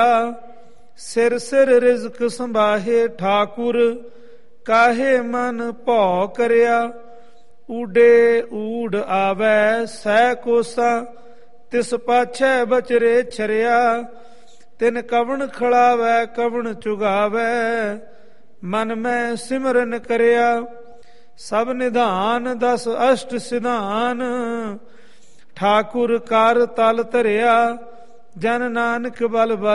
ਸਿਰ ਸਿਰ ਰਿਜ਼ਕ ਸੰਭਾਹੇ ਠਾਕੁਰ, ਕਾਹੇ ਮਨ ਭਉ ਕਰਿਆ। ਊਡੇ ਊੜ ਆਵੈ ਸਹਿ ਕੋਸਾ, ਤਿਸ ਪਾਛੈ ਬਚਰੇ ਛਰਿਆ। ਤਿਨ ਕਵਣ ਖੜਾਵੈ ਕਵਣ ਚੁਗਾਵੈ, ਮਨ ਮੈਂ ਸਿਮਰਨ ਕਰਿਆ। ਸਭ ਨਿਧਾਨ 10 ਅਸ਼ਟ ਸਿਧਾਨ, ਠਾਕੁਰ ਕਰ ਤਲ ਧਰਿਆ। ਜਨ ਨਾਨਕ ਬਲ ਬਲ